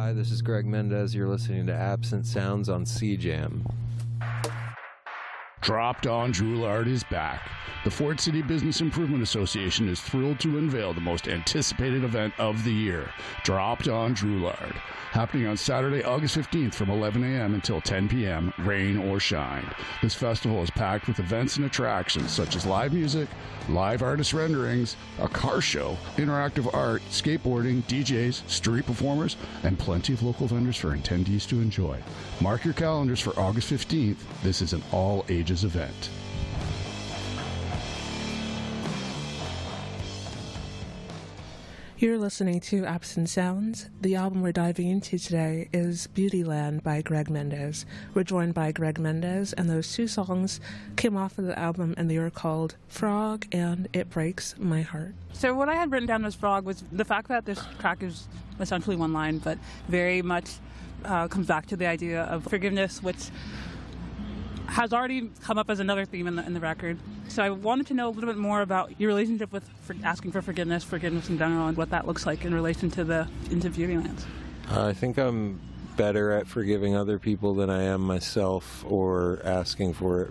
Hi, this is Greg Mendez. You're listening to Absent Sounds on CJAM. Dropped On Droulard is back. The Ford City Business Improvement Association is thrilled to unveil the most anticipated event of the year, Dropped On Droulard, happening on Saturday, August 15th from 11 a.m. until 10 p.m., rain or shine. This festival is packed with events and attractions such as live music, live artist renderings, a car show, interactive art, skateboarding, DJs, street performers, and plenty of local vendors for attendees to enjoy. Mark your calendars for August 15th. This is an all-ages event. You're listening to Absent Sounds. The album we're diving into today is Beautyland by Greg Mendez. We're joined by Greg Mendez, and those two songs came off of the album, and they were called Frog and It Breaks My Heart. So what I had written down as Frog was the fact that this track is essentially one line, but very much comes back to the idea of forgiveness, which has already come up as another theme in the record. So I wanted to know a little bit more about your relationship with asking for forgiveness in general, and what that looks like in relation to Beautyland. I think I'm better at forgiving other people than I am myself, or asking for it